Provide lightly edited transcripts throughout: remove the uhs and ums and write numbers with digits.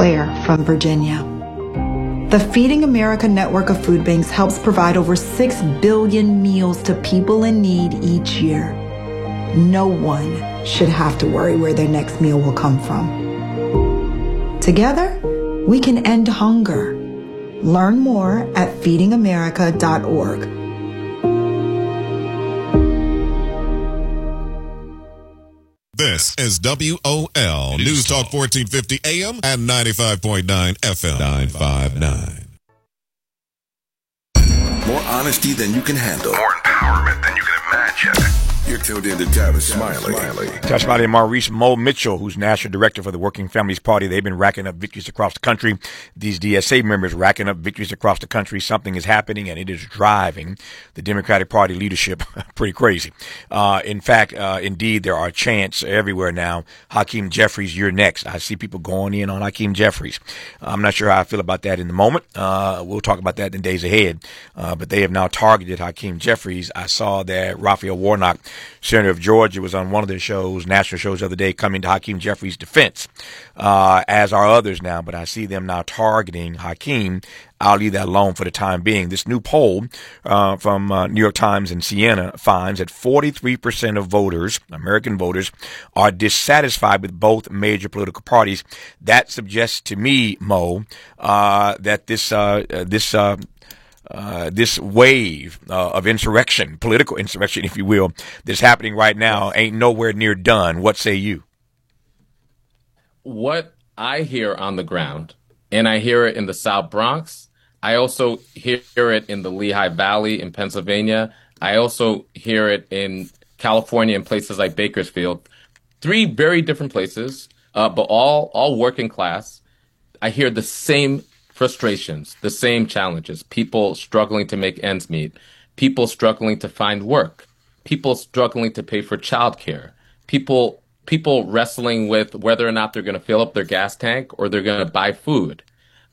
Claire from Virginia. The Feeding America network of food banks helps provide over 6 billion meals to people in need each year. No one should have to worry where their next meal will come from. Together, we can end hunger. Learn more at feedingamerica.org. This is WOL News Talk 1450 AM and 95.9 FM. 959. More honesty than you can handle. More empowerment than you can imagine. You're tuned in to Tavis Smiley. Tavis Smiley and Maurice Mo Mitchell, who's National Director for the Working Families Party. They've been racking up victories across the country. These DSA members racking up victories across the country. Something is happening, and it is driving the Democratic Party leadership pretty crazy. In fact, indeed, there are chants everywhere now. Hakeem Jeffries, you're next. I see people going in on Hakeem Jeffries. I'm not sure how I feel about that in the moment. We'll talk about that in days ahead. But they have now targeted Hakeem Jeffries. I saw that Raphael Warnock, Senator of Georgia, was on one of their shows, national shows the other day, coming to Hakeem Jeffries' defense, as are others now. But I see them now targeting Hakeem. I'll leave that alone for the time being. This new poll from New York Times and Siena finds that 43% of voters, American voters, are dissatisfied with both major political parties. That suggests to me, Mo, that this wave of insurrection, political insurrection, if you will, that's happening right now ain't nowhere near done. What say you? What I hear on the ground, and I hear it in the South Bronx, I also hear it in the Lehigh Valley in Pennsylvania. I also hear it in California in places like Bakersfield. 3 very different places, but all working class. I hear the same frustrations, the same challenges, people struggling to make ends meet, people struggling to find work, people struggling to pay for childcare, people wrestling with whether or not they're going to fill up their gas tank or they're going to buy food.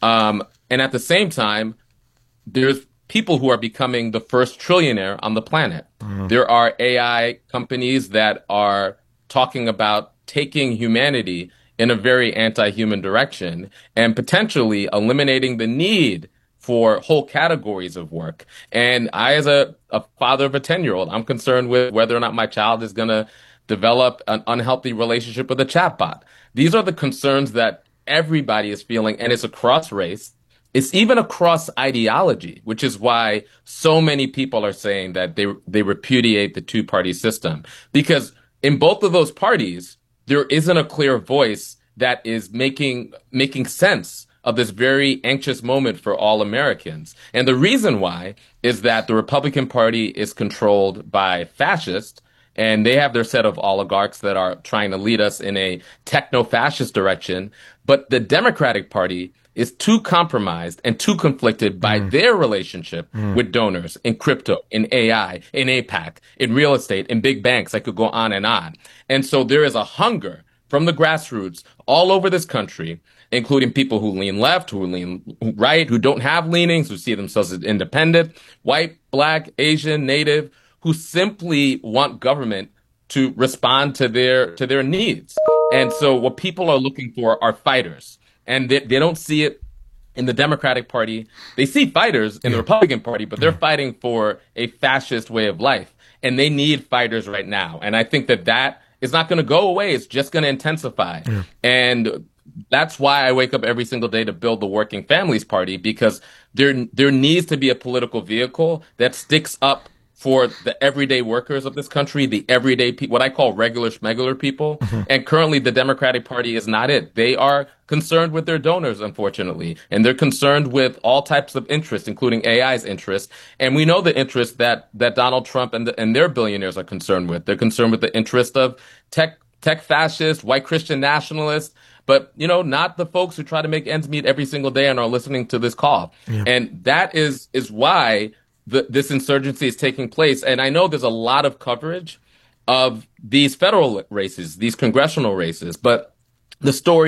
And at the same time, there's people who are becoming the first trillionaire on the planet. Mm-hmm. There are AI companies that are talking about taking humanity in a very anti-human direction and potentially eliminating the need for whole categories of work. And I, as a father of a 10-year-old, I'm concerned with whether or not my child is going to develop an unhealthy relationship with a chatbot. These are the concerns that everybody is feeling, and it's across race. It's even across ideology, which is why so many people are saying that they repudiate the two-party system. Because in both of those parties, there isn't a clear voice that is making sense of this very anxious moment for all Americans. And the reason why is that the Republican Party is controlled by fascists, and they have their set of oligarchs that are trying to lead us in a techno-fascist direction. But the Democratic Party is too compromised and too conflicted by their relationship with donors in crypto, in AI, in APAC, in real estate, in big banks. I could go on and on. And so there is a hunger from the grassroots all over this country, including people who lean left, who lean right, who don't have leanings, who see themselves as independent, white, black, Asian, native, who simply want government to respond to their needs. And so what people are looking for are fighters. And they don't see it in the Democratic Party. They see fighters in the Republican Party, but they're fighting for a fascist way of life. And they need fighters right now. And I think that is not going to go away. It's just going to intensify. Yeah. And that's why I wake up every single day to build the Working Families Party, because there needs to be a political vehicle that sticks up for the everyday workers of this country, the everyday people, what I call regular schmegular people. Mm-hmm. And currently the Democratic Party is not it. They are concerned with their donors, unfortunately. And they're concerned with all types of interests, including AI's interests. And we know the interests that Donald Trump and their billionaires are concerned with. They're concerned with the interest of tech fascists, white Christian nationalists, but, not the folks who try to make ends meet every single day and are listening to this call. Yeah. And that is why this insurgency is taking place. And I know there's a lot of coverage of these federal races, these congressional races, but the story that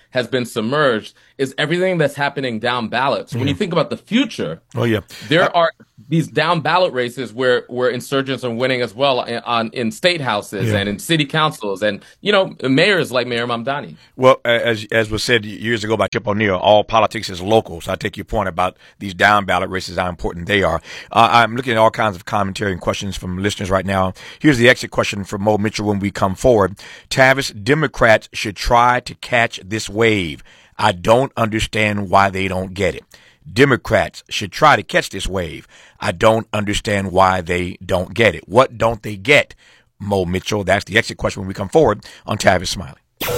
has been submerged is everything that's happening down ballot. So when you think about the future, there are these down ballot races where insurgents are winning as well in state houses and in city councils and, mayors like Mayor Mamdani. Well, as was said years ago by Chip O'Neill, all politics is local. So I take your point about these down ballot races, how important they are. I'm looking at all kinds of commentary and questions from listeners right now. Here's the exit question for Mo Mitchell when we come forward. Tavis, Democrats should try to catch this wave. I don't understand why they don't get it. Democrats should try to catch this wave. I don't understand why they don't get it. What don't they get, Mo Mitchell? That's the exit question when we come forward on Tavis Smiley.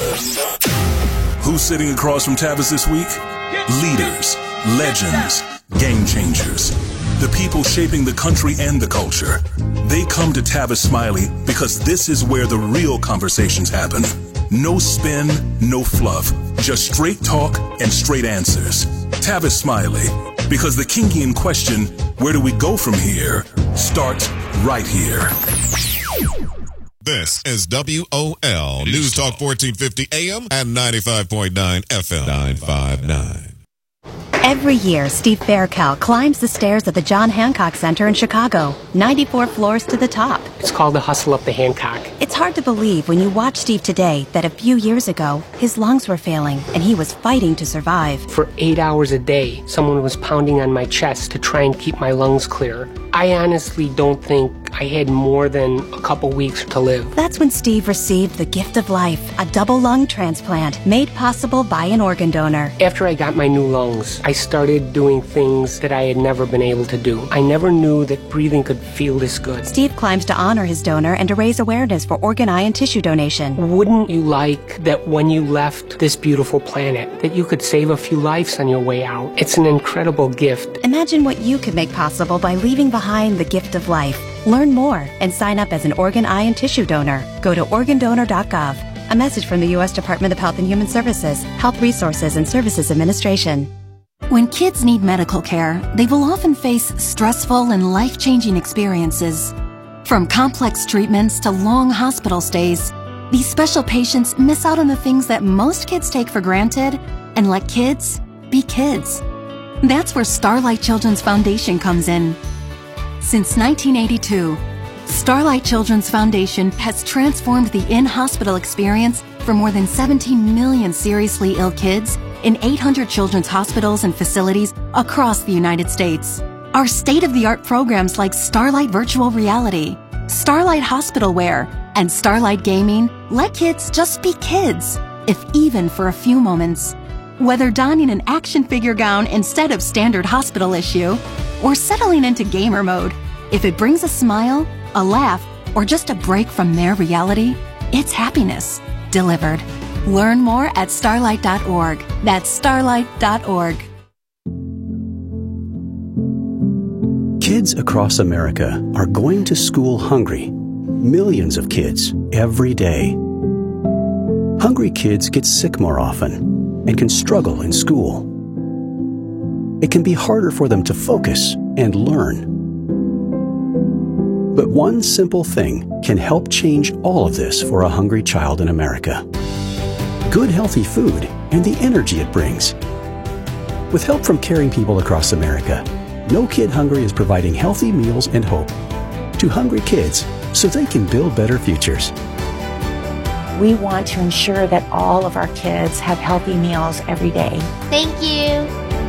Who's sitting across from Tavis this week? Leaders, legends, game changers. The people shaping the country and the culture. They come to Tavis Smiley because this is where the real conversations happen. No spin, no fluff. Just straight talk and straight answers. Tavis Smiley. Because the Kingian question, where do we go from here, starts right here. This is WOL News Talk 1450 AM and 95.9 FM 959. Every year, Steve Faircal climbs the stairs at the John Hancock Center in Chicago, 94 floors to the top. It's called the hustle up the Hancock. It's hard to believe when you watch Steve today that a few years ago, his lungs were failing and he was fighting to survive. For 8 hours a day, someone was pounding on my chest to try and keep my lungs clear. I honestly don't think I had more than a couple weeks to live. That's when Steve received the gift of life, a double lung transplant made possible by an organ donor. After I got my new lungs, I started doing things that I had never been able to do. I never knew that breathing could feel this good. Steve climbs to honor his donor and to raise awareness for organ, eye, and tissue donation. Wouldn't you like that when you left this beautiful planet, that you could save a few lives on your way out? It's an incredible gift. Imagine what you could make possible by leaving behind the gift of life. Learn more and sign up as an organ, eye, and tissue donor. Go to organdonor.gov. A message from the U.S. Department of Health and Human Services, Health Resources and Services Administration. When kids need medical care, they will often face stressful and life-changing experiences. From complex treatments to long hospital stays, these special patients miss out on the things that most kids take for granted and let kids be kids. That's where Starlight Children's Foundation comes in. Since 1982, Starlight Children's Foundation has transformed the in-hospital experience for more than 17 million seriously ill kids in 800 children's hospitals and facilities across the United States. Our state-of-the-art programs like Starlight Virtual Reality, Starlight Hospital Wear, and Starlight Gaming let kids just be kids, if even for a few moments. Whether donning an action figure gown instead of standard hospital issue, or settling into gamer mode, if it brings a smile, a laugh, or just a break from their reality, it's happiness delivered. Learn more at starlight.org. That's starlight.org. Kids across America are going to school hungry. Millions of kids every day. Hungry kids get sick more often and can struggle in school. It can be harder for them to focus and learn. But one simple thing can help change all of this for a hungry child in America. Good, healthy food and the energy it brings. With help from caring people across America, No Kid Hungry is providing healthy meals and hope to hungry kids so they can build better futures. We want to ensure that all of our kids have healthy meals every day. Thank you.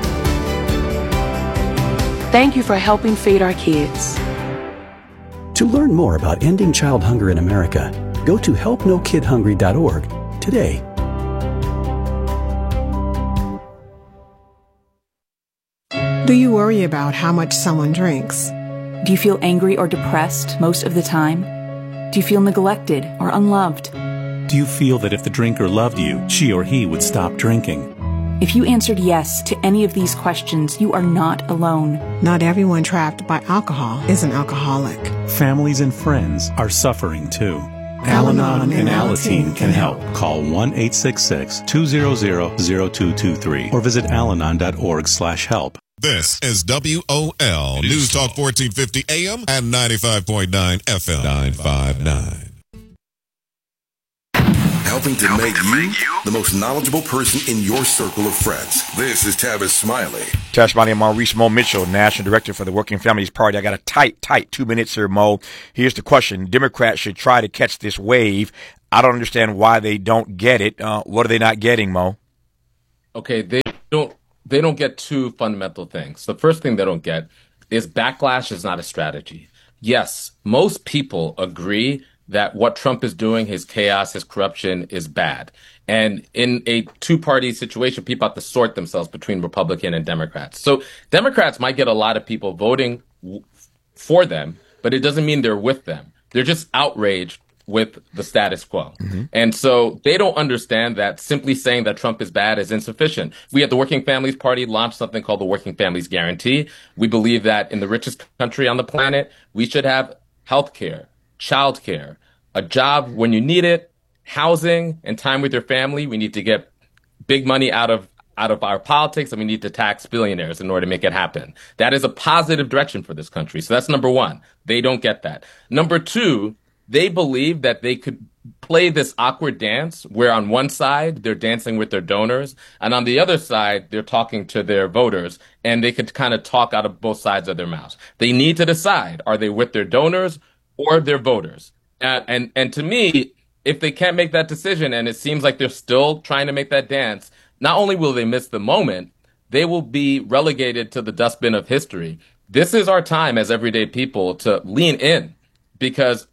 Thank you for helping feed our kids. To learn more about ending child hunger in America, go to helpnokidhungry.org today. Do you worry about how much someone drinks? Do you feel angry or depressed most of the time? Do you feel neglected or unloved? Do you feel that if the drinker loved you, she or he would stop drinking? If you answered yes to any of these questions, you are not alone. Not everyone trapped by alcohol is an alcoholic. Families and friends are suffering too. Al-Anon and Alateen can help. Call 1-866-200-0223 or visit alanon.org/help. This is WOL News Talk 1450 AM and 95.9 FM 959. helping to make you the most knowledgeable person in your circle of friends. This is Tavis Smiley. Tavis Smiley and Maurice Mo Mitchell, National Director for the Working Families Party. I got a tight 2 minutes here, Mo. Here's the question. Democrats should try to catch this wave. I don't understand why they don't get it. What are they not getting, Mo? Okay, they don't get two fundamental things. The first thing they don't get is backlash is not a strategy. Yes, most people agree that what Trump is doing, his chaos, his corruption is bad. And in a two-party situation, people have to sort themselves between Republican and Democrats. So Democrats might get a lot of people voting for them, but it doesn't mean they're with them. They're just outraged with the status quo. Mm-hmm. And so they don't understand that simply saying that Trump is bad is insufficient. We at the Working Families Party launched something called the Working Families Guarantee. We believe that in the richest country on the planet, we should have health care, child care, a job when you need it, housing, and time with your family. We need to get big money out of our politics, and we need to tax billionaires in order to make it happen. That is a positive direction for this country. So that's number one. They don't get that. Number two, they believe that they could play this awkward dance where on one side they're dancing with their donors and on the other side they're talking to their voters, and they could kind of talk out of both sides of their mouths. They need to decide, are they with their donors or their voters? And to me, if they can't make that decision and it seems like they're still trying to make that dance, not only will they miss the moment, they will be relegated to the dustbin of history. This is our time as everyday people to lean in, because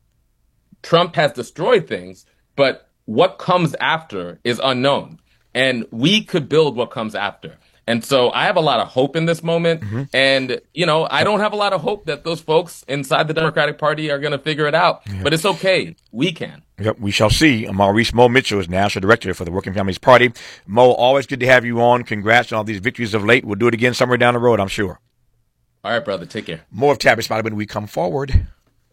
Trump has destroyed things, but what comes after is unknown. And we could build what comes after. And so I have a lot of hope in this moment. Mm-hmm. And, I don't have a lot of hope that those folks inside the Democratic Party are going to figure it out. Yeah. But it's okay. We can. Yep, we shall see. Maurice Mo Mitchell is National Director for the Working Families Party. Mo, always good to have you on. Congrats on all these victories of late. We'll do it again somewhere down the road, I'm sure. All right, brother. Take care. More of Tavis Smiley when we come forward.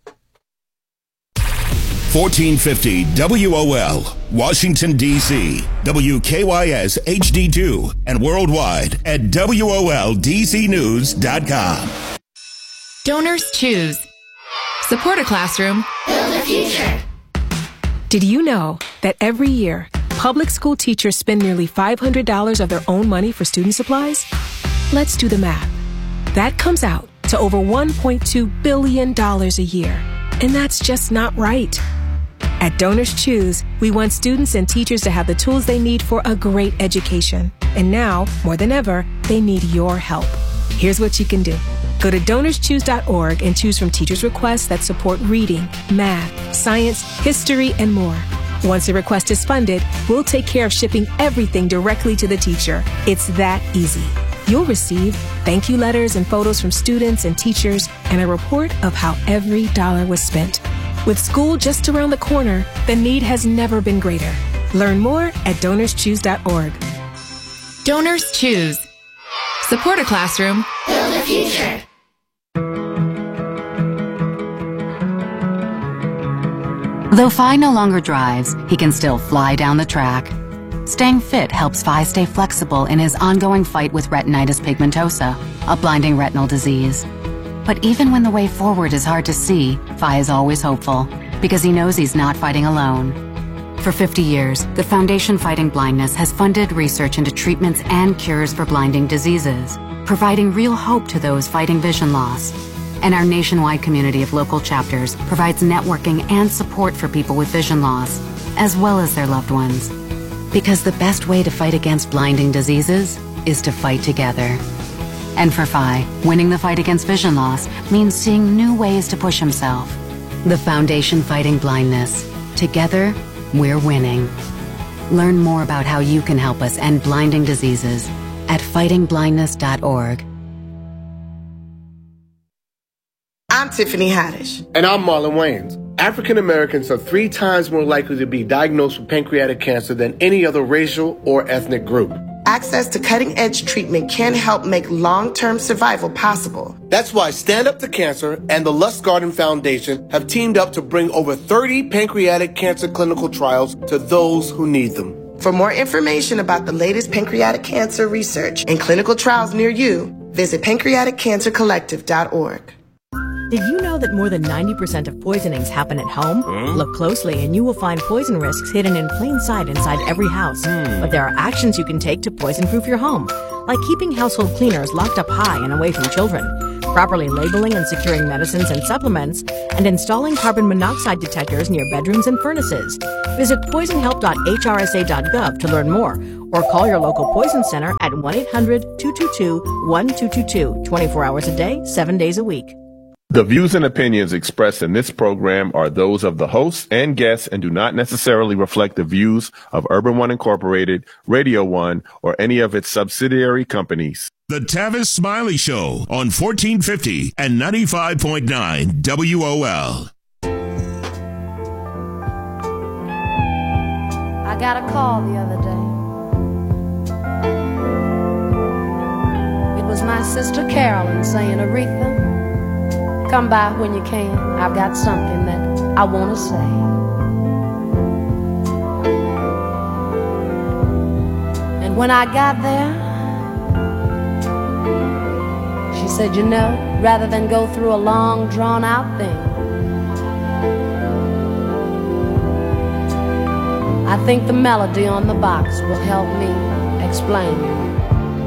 1450 WOL, Washington, D.C., WKYS HD2, and worldwide at WOLDCnews.com. Donors choose. Support a classroom. Build a future. Did you know that every year, public school teachers spend nearly $500 of their own money for student supplies? Let's do the math. That comes out to over $1.2 billion a year. And that's just not right. At Donors Choose, we want students and teachers to have the tools they need for a great education. And now, more than ever, they need your help. Here's what you can do. Go to DonorsChoose.org and choose from teachers' requests that support reading, math, science, history, and more. Once a request is funded, we'll take care of shipping everything directly to the teacher. It's that easy. You'll receive thank you letters and photos from students and teachers and a report of how every dollar was spent. With school just around the corner, the need has never been greater. Learn more at DonorsChoose.org. Donors Choose. Support a classroom. Build a future. Though Phi no longer drives, he can still fly down the track. Staying fit helps Phi stay flexible in his ongoing fight with retinitis pigmentosa, a blinding retinal disease. But even when the way forward is hard to see, Phi is always hopeful, because he knows he's not fighting alone. For 50 years, the Foundation Fighting Blindness has funded research into treatments and cures for blinding diseases, providing real hope to those fighting vision loss. And our nationwide community of local chapters provides networking and support for people with vision loss, as well as their loved ones. Because the best way to fight against blinding diseases is to fight together. And for Phi, winning the fight against vision loss means seeing new ways to push himself. The Foundation Fighting Blindness. Together, we're winning. Learn more about how you can help us end blinding diseases at fightingblindness.org. I'm Tiffany Haddish. And I'm Marlon Wayans. African Americans are 3 times more likely to be diagnosed with pancreatic cancer than any other racial or ethnic group. Access to cutting-edge treatment can help make long-term survival possible. That's why Stand Up to Cancer and the Lust Garden Foundation have teamed up to bring over 30 pancreatic cancer clinical trials to those who need them. For more information about the latest pancreatic cancer research and clinical trials near you, visit pancreaticcancercollective.org. Did you know that more than 90% of poisonings happen at home? Look closely and you will find poison risks hidden in plain sight inside every house. But there are actions you can take to poison-proof your home, like keeping household cleaners locked up high and away from children, properly labeling and securing medicines and supplements, and installing carbon monoxide detectors near bedrooms and furnaces. Visit poisonhelp.hrsa.gov to learn more, or call your local poison center at 1-800-222-1222, 24 hours a day, 7 days a week. The views and opinions expressed in this program are those of the hosts and guests and do not necessarily reflect the views of Urban One Incorporated, Radio One, or any of its subsidiary companies. The Tavis Smiley Show on 1450 and 95.9 WOL. I got a call the other day. It was my sister Carolyn saying, Aretha, come by when you can. I've got something that I want to say. And when I got there, she said, you know, rather than go through a long, drawn-out thing, I think the melody on the box will help me explain.